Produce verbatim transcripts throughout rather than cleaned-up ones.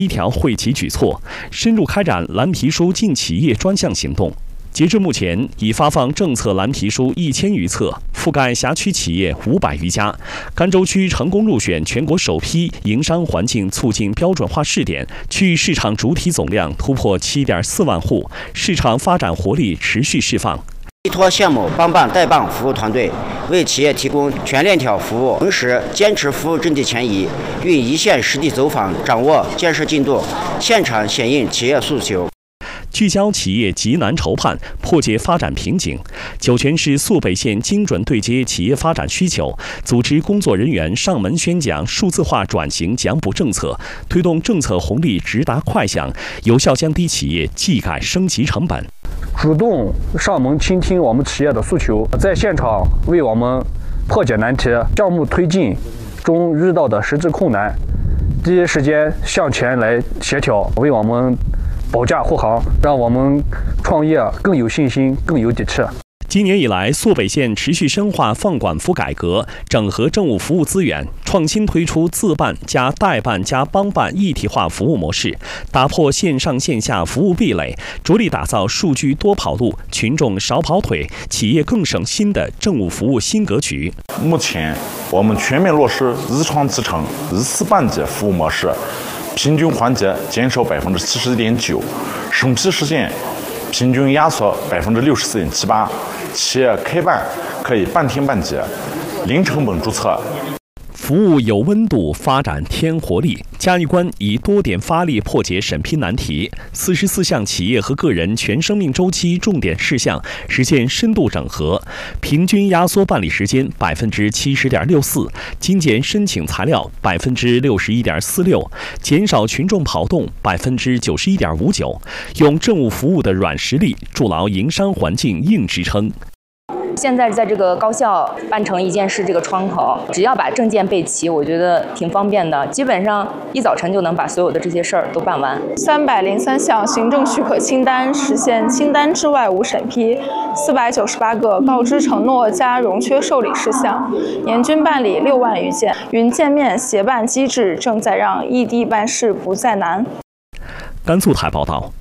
一条惠企举措，深入开展蓝皮书进企业专项行动。截至目前，已发放政策蓝皮书一千余册，覆盖辖区企业五百余家。甘州区成功入选全国首批营商环境促进标准化试点，区域市场主体总量突破七点四万户，市场发展活力持续释放。 依托项目帮办代办服务团队，为企业提供全链条服务，同时坚持服务阵地前移，运一线实地走访，掌握建设进度，现场响应企业诉求。 聚焦企业急难愁盼，破解发展瓶颈。酒泉市肃北县精准对接企业发展需求，组织工作人员上门宣讲数字化转型奖补政策，推动政策红利直达快享，有效降低企业技改升级成本。 主动上门倾听我们企业的诉求，在现场为我们破解难题，项目推进中遇到的实质困难，第一时间向前来协调，为我们 保驾护航，让我们创业更有信心、更有底气。 今年以来，肃北县持续深化放管服改革，整合政务服务资源，创新推出自办加代办加帮办一体化服务模式，打破线上线下服务壁垒，着力打造数据多跑路、群众少跑腿、企业更省心的政务服务新格局。 目前，我们全面落实日创自成、日次办结服务模式。 平均环节减少百分之七十一点九，审批时间平均压缩百分之六十四点七八，企业开办可以半天半结，零成本注册。 服务有温度，发展添活力。嘉峪关以多点发力破解审批难题，四十四项企业和个人全生命周期重点事项实现深度整合，平均压缩办理时间百分之七十点六四，精简申请材料百分之六十一点四六，减少群众跑动百分之九十一点五九，用政务服务的软实力筑牢营商环境硬支撑。 现在在这个高校办成一件事这个窗口，只要把证件备齐，我觉得挺方便的。基本上一早晨就能把所有的这些事儿都办完。 三百零三项行政许可清单实现清单之外无审批，四百九十八个告知承诺加融缺受理事项，年均办理六万余件。云界面协办机制正在让异地办事不再难。 甘肃台报道。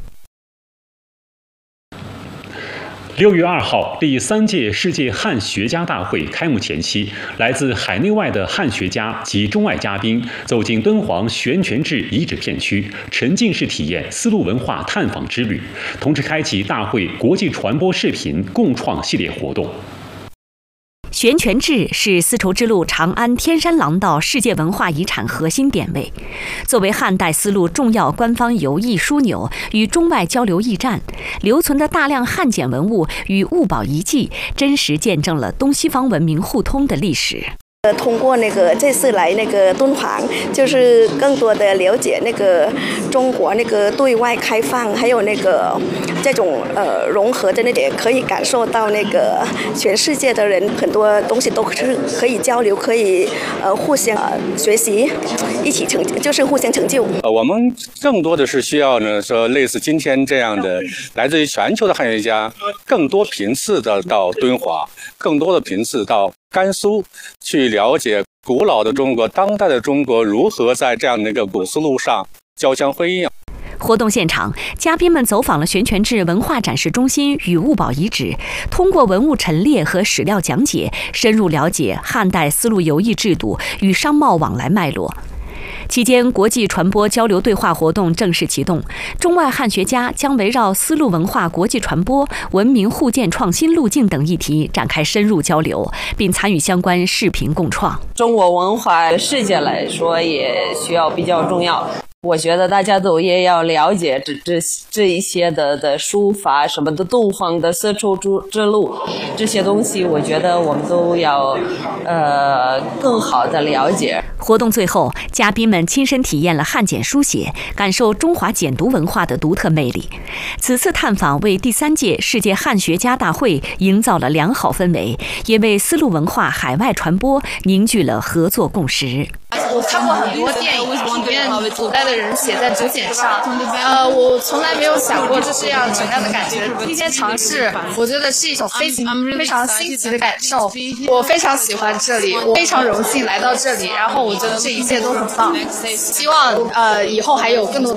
六月二号，第三届世界汉学家大会开幕前夕，来自海内外的汉学家及中外嘉宾走进敦煌悬泉置遗址片区，沉浸式体验丝路文化探访之旅，同时开启大会国际传播视频共创系列活动。 悬泉置是丝绸之路长安天山廊道世界文化遗产核心点位，作为汉代丝路重要官方邮驿枢纽与中外交流驿站，留存的大量汉简文物与物宝遗迹，真实见证了东西方文明互通的历史。 呃，通过那个这次来那个敦煌，就是更多的了解那个中国那个对外开放，还有那个这种呃融合的那点，可以感受到那个全世界的人很多东西都是可以交流，可以呃互相、呃、学习，一起成就是互相成就。 呃，我们更多的是需要呢，说类似今天这样的来自于全球的汉学家，更多频次的到敦煌，更多的频次到 甘肃去了解古老的中国、当代的中国如何在这样的一个古丝路上交相辉映。 活动现场，嘉宾们走访了悬泉置文化展示中心与物宝遗址，通过文物陈列和史料讲解，深入了解汉代丝路邮驿制度与商贸往来脉络。 期间，国际传播交流对话活动正式启动。中外汉学家将围绕丝路文化国际传播、文明互鉴创新路径等议题展开深入交流，并参与相关视频共创。 中国文化世界来说也需要比较重要。 我觉得大家都也要了解这这这一些的的书法什么的敦煌的丝绸之路这些东西，我觉得我们都要呃更好的了解。 活动最后，嘉宾们亲身体验了汉简书写，感受中华简读文化的独特魅力。此次探访为第三届世界汉学家大会营造了良好氛围，也为丝路文化海外传播凝聚了合作共识。 我看过很多电影，里面古代的人写在竹简上，呃，我从来没有想过这是样什么样的感觉。今天尝试，我觉得是一种非常非常新奇的感受。我非常喜欢这里，我非常荣幸来到这里，然后我觉得这一切都很棒。希望呃以后还有更多的